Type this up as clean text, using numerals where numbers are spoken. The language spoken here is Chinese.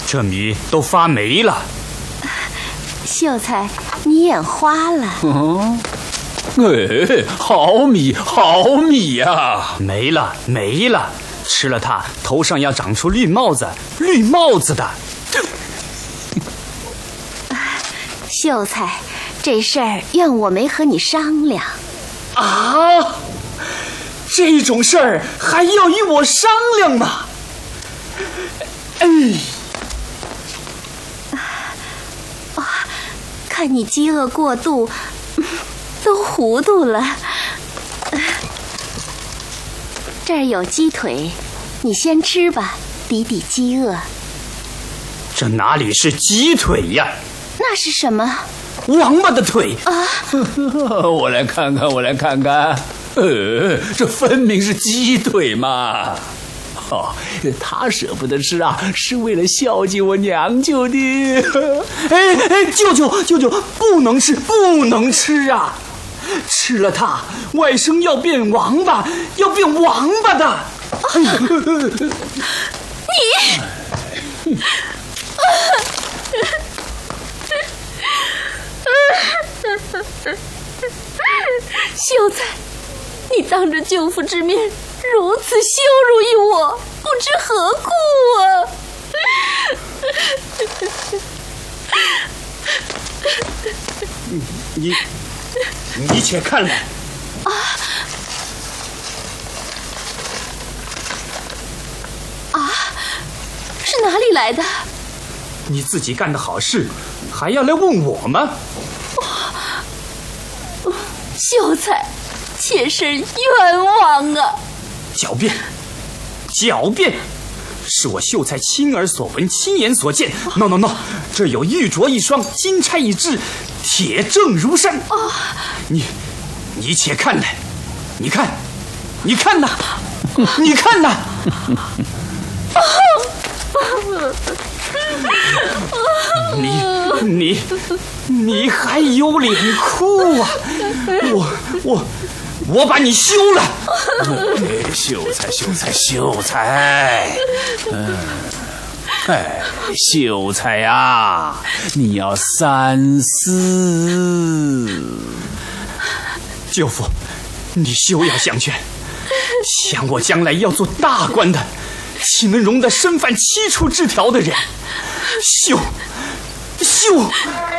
这米都发霉了。 秀才，你眼花了。 好米，好米呀！ 没了，没了，吃了它，头上要长出绿帽子，绿帽子的。 秀才，这事儿怨我没和你商量。 啊，这种事儿还要与我商量吗？ 看你饥饿过度，都糊涂了。这儿有鸡腿，你先吃吧，抵抵饥饿。 这哪里是鸡腿呀？ 那是什么？ 王八的腿啊！ 我来看看，我来看看。这分明是鸡腿嘛！哦，他舍不得吃啊，是为了孝敬我娘舅的。 舅舅，不能吃，不能吃啊！吃了它，外甥要变王八，要变王八的。 你。秀才，你当着舅父之面如此羞辱于我，不知何故啊！你且看来。 是哪里来的？ 你自己干的好事，还要来问我吗？ 秀才，妾身冤枉啊！ 狡辩，狡辩！是我秀才亲耳所闻，亲眼所见。No， 这有玉镯一双，金钗一只，铁证如山。你且看来，你看呐，你看呐！你还有脸哭啊！我把你休了！ 秀才，秀才呀，你要三思。 舅父，你休要相劝。想我将来要做大官的，岂能容得身犯7处之条的人？休！